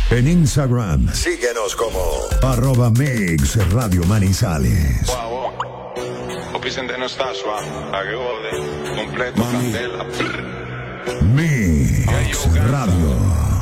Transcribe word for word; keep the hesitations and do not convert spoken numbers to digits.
En Instagram, síguenos como arroba Mix Radio Manizales. Wow, wow. O Vicente no está suave, a que jode, completo, candela. Mix Radio.